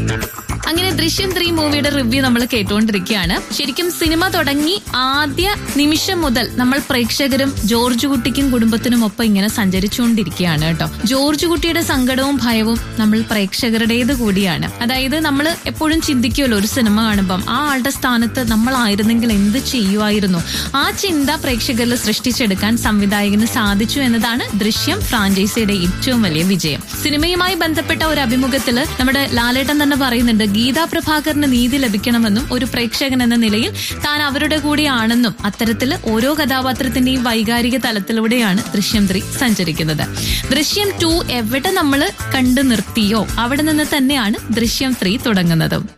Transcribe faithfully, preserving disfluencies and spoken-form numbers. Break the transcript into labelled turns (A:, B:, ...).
A: അങ്ങനെ ദൃശ്യം ത്രീ മൂവിയുടെ റിവ്യൂ നമ്മൾ കേട്ടുകൊണ്ടിരിക്കുകയാണ്. ശരിക്കും സിനിമ തുടങ്ങി ആദ്യ നിമിഷം മുതൽ നമ്മൾ പ്രേക്ഷകരും ജോർജ് കുട്ടിക്കും കുടുംബത്തിനും ഒപ്പം ഇങ്ങനെ സഞ്ചരിച്ചുകൊണ്ടിരിക്കുകയാണ് കേട്ടോ. ജോർജ് കുട്ടിയുടെ സങ്കടവും ഭയവും നമ്മൾ പ്രേക്ഷകരുടേത് കൂടിയാണ്. അതായത് നമ്മൾ എപ്പോഴും ചിന്തിക്കുമല്ലോ, ഒരു സിനിമ കാണുമ്പം ആ ആളുടെ സ്ഥാനത്ത് നമ്മളായിരുന്നെങ്കിൽ എന്ത് ചെയ്യുമായിരുന്നു. ആ ചിന്ത പ്രേക്ഷകരിൽ സൃഷ്ടിച്ചെടുക്കാൻ സംവിധായകന് സാധിച്ചു എന്നതാണ് ദൃശ്യം ഫ്രാഞ്ചൈസിയുടെ ഏറ്റവും വലിയ വിജയം. സിനിമയുമായി ബന്ധപ്പെട്ട ഒരു അഭിമുഖത്തില് നമ്മുടെ ലാലേട്ടൻ തന്നെ പറയുന്നുണ്ട്, ഗീതാ പ്രഭാകറിന് നീതി ലഭിക്കണമെന്നും ഒരു പ്രേക്ഷകൻ എന്ന നിലയിൽ താൻ അവരുടെ കൂടെയാണെന്നും അത്തരത്തിൽ ഓരോ കഥാപാത്രത്തിന്റെയും വൈകാരിക തലത്തിലൂടെയാണ് ദൃശ്യം ത്രീ സഞ്ചരിക്കുന്നത്. ദൃശ്യം ടു എവിടെ നമ്മൾ കണ്ടു നിർത്തിയോ അവിടെ നിന്ന് തന്നെയാണ് ദൃശ്യം ത്രീ തുടങ്ങുന്നത്.